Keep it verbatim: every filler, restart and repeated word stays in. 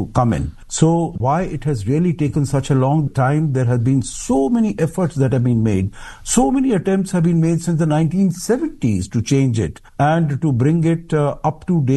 come in. So why it has really taken such a long time? There have been so many efforts that have been made. So many attempts have been made since the nineteen seventies to change it and to bring it uh, up to date